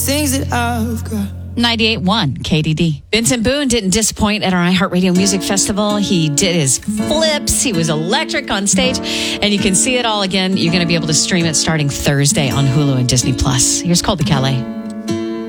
Things that I've got. 98.1 KDD. Vincent Boone didn't disappoint at our iHeartRadio Music Festival. He did his flips. He was electric on stage. And you can see it all again. You're going to be able to stream it starting Thursday on Hulu and Disney+. Here's Colby Calais.